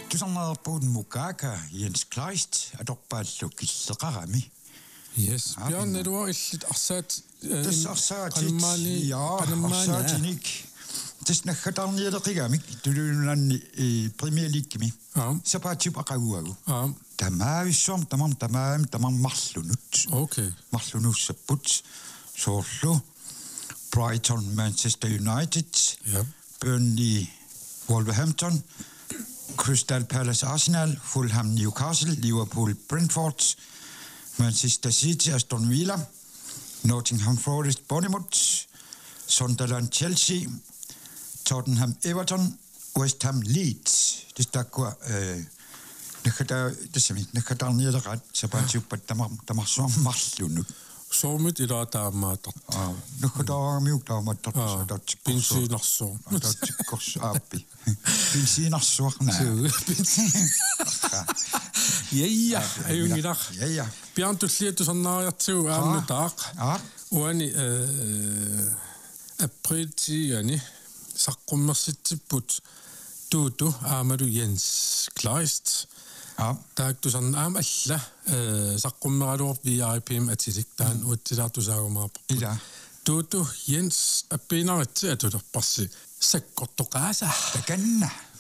Tusannerpuun mukaka Jens Kleist adorpaallukkilleqarami. Yes. Bjørn, du var illit arsaat arsaatinik. Tisnakkatarnialeqigami tulunanni Premier League-mi. Sapaatip aqaguagu. Tamaavissuam tamam marlunut. Okay. Marlunussaput soorlu Brighton Manchester United. Ja. Burnley Wolverhampton. Crystal Palace Arsenal, Fulham Newcastle, Liverpool Brentford, Manchester City Aston Villa, Nottingham Forest Bournemouth, Sunderland Chelsea, Tottenham Everton, West Ham Leeds. Det stakkur nakhatar niederat sapatiuppat tamar suam marlunut. Soomit ila taamaatat. Nakhatar miuktaamattat pinsiinarsuum. Tatsikkorsaappi. Pinsiinarsuarna. Ja, ayungilar. Ja. Bjørn tulliatusarnaariartigu aannutaaq. Uani april-tiani saqqummersitsipput tuutu aamalu Jens Kleist. Taaktusan aam alla saqqummeralor VIPm atilik taan utsilaartusaagumaarpa. Ila. Tuutu Jens appiinaritsi atulerparsi sakkortoqaasa. Takanna.